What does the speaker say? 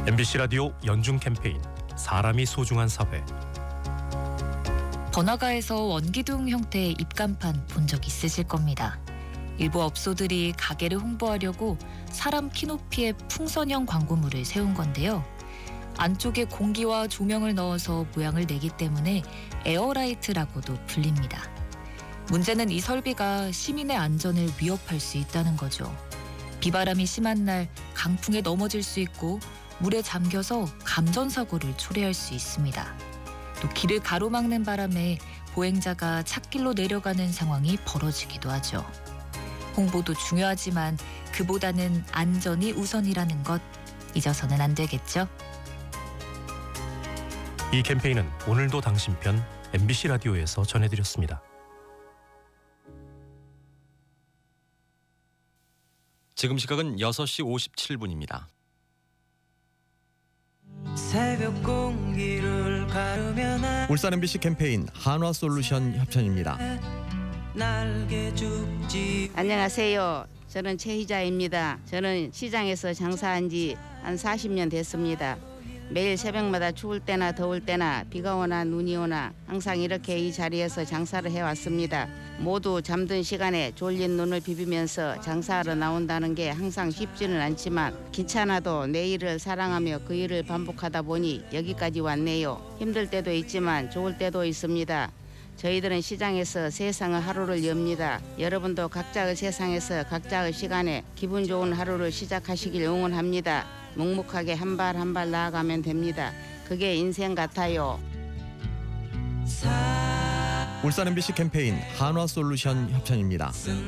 MBC 라디오 연중 캠페인 사람이 소중한 사회. 번화가에서 원기둥 형태의 입간판 본 적 있으실 겁니다. 일부 업소들이 가게를 홍보하려고 사람 키높이의 풍선형 광고물을 세운 건데요. 안쪽에 공기와 조명을 넣어서 모양을 내기 때문에 에어라이트라고도 불립니다. 문제는 이 설비가 시민의 안전을 위협할 수 있다는 거죠. 비바람이 심한 날 강풍에 넘어질 수 있고 물에 잠겨서 감전사고를 초래할 수 있습니다. 또 길을 가로막는 바람에 보행자가 찻길로 내려가는 상황이 벌어지기도 하죠. 홍보도 중요하지만 그보다는 안전이 우선이라는 것 잊어서는 안 되겠죠? 이 캠페인은 오늘도 당신 편 MBC 라디오에서 전해드렸습니다. 지금 시각은 6시 57분입니다. 새벽 공기를 가르며 울산 MBC 캠페인 한화솔루션 협찬입니다. 날개 죽지. 안녕하세요. 저는 최희자입니다. 저는 시장에서 장사한 지 한 40년 됐습니다. 매일 새벽마다 추울 때나 더울 때나 비가 오나 눈이 오나 항상 이렇게 이 자리에서 장사를 해왔습니다. 모두 잠든 시간에 졸린 눈을 비비면서 장사하러 나온다는 게 항상 쉽지는 않지만 귀찮아도 내 일을 사랑하며 그 일을 반복하다 보니 여기까지 왔네요. 힘들 때도 있지만 좋을 때도 있습니다. 저희들은 시장에서 세상의 하루를 엽니다. 여러분도 각자의 세상에서 각자의 시간에 기분 좋은 하루를 시작하시길 응원합니다. 묵묵하게 한 발 한 발 나아가면 됩니다. 그게 인생 같아요. 울산 MBC 캠페인 한화솔루션 협찬입니다.